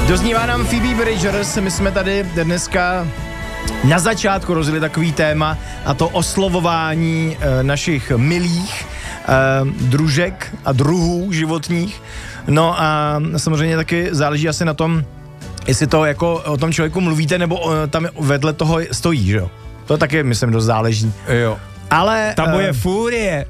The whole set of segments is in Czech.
Doznívá nám Phoebe Bridgers, my jsme tady dneska na začátku rozjeli takový téma, a to oslovování našich milých družek a druhů životních. No a samozřejmě taky záleží asi na tom, jestli to jako o tom člověku mluvíte, nebo tam vedle toho stojí, že jo? To taky, myslím, dost záleží. Jo. Ale... Ta moje fúrie.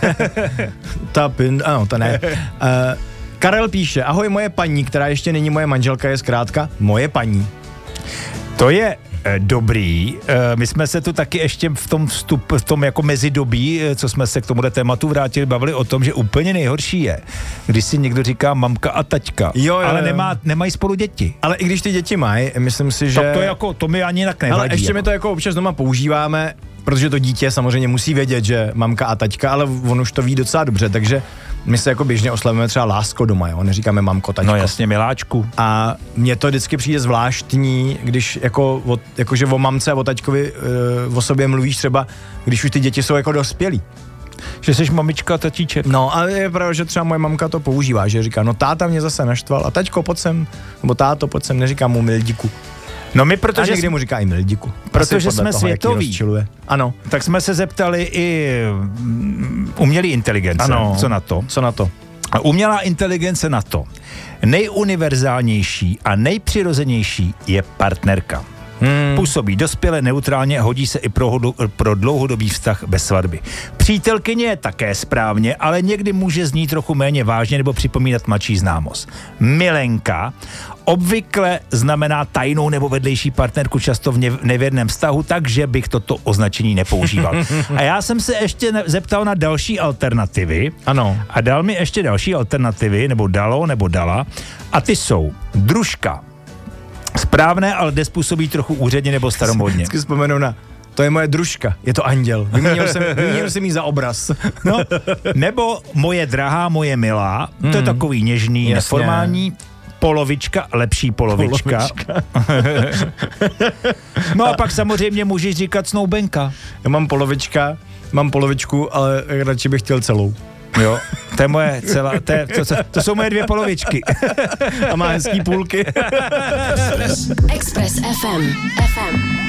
Ano, to ne. Karel píše, ahoj moje paní, která ještě není moje manželka, je zkrátka moje paní. To je dobrý. My jsme se tu taky ještě v tom jako mezidobí, co jsme se k tomuhle tématu vrátili, bavili o tom, že úplně nejhorší je, když si někdo říká mamka a taťka, ale nemají spolu děti. Ale i když ty děti mají, myslím si, že... To mi ani jinak nevadí. Ale ještě my to jako občas doma používáme, protože to dítě samozřejmě musí vědět, že mamka a taťka, ale on už to ví docela dobře, takže my se jako běžně oslavujeme třeba lásko doma, jo, neříkáme mamko, taťko. No jasně, miláčku. A mně to vždycky přijde zvláštní, když jakože o mamce a o taťkovi o sobě mluvíš třeba, když už ty děti jsou jako dospělí. Že jsi mamička a tatíček. No, ale je pravda, že třeba moje mamka to používá, že říká, no táta mě zase naštval a taťko, pojď sem, nebo táto, pojď sem, neříká mu mildiku. No my, protože... A někdy mu říká i mildiku. Protože jsme světoví. Ano. Tak jsme se zeptali i umělé inteligence. Ano. Co na to? A umělá inteligence na to. Nejuniverzálnější a nejpřirozenější je partnerka. Působí dospěle, neutrálně, hodí se i pro dlouhodobý vztah bez svatby. Přítelkyně je také správně, ale někdy může znít trochu méně vážně nebo připomínat mladší známost. Milenka obvykle znamená tajnou nebo vedlejší partnerku, často v nevěrném vztahu, takže bych toto označení nepoužíval. A já jsem se ještě zeptal na další alternativy. Ano. A dal mi ještě další alternativy, nebo dala. A ty jsou družka. Správné, ale dnes působí trochu úředně nebo staromodně. Vždycky vzpomenu na, to je moje družka, je to anděl. Vyměnil jsem jí za obraz. No, nebo moje drahá, moje milá, to je takový něžný, neformální. Polovička, lepší polovička. No a pak samozřejmě můžeš říkat snoubenka. Já mám polovičku, ale radši bych chtěl celou. Jo, to je moje celá, to jsou moje 2 polovičky. A má hezký půlky. Express FM.